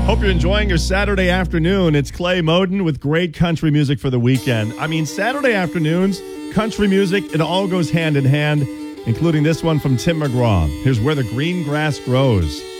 Hope you're enjoying your Saturday afternoon. It's Clay Moden with great country music for the weekend. I mean, Saturday afternoons, country music, it all goes hand in hand, including this one from Tim McGraw. Here's Where the Green Grass Grows.